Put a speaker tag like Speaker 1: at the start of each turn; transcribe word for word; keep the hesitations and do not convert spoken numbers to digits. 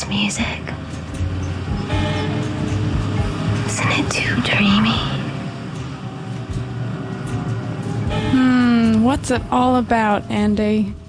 Speaker 1: music? Isn't it too dreamy?
Speaker 2: Hmm, what's it all about, Andy?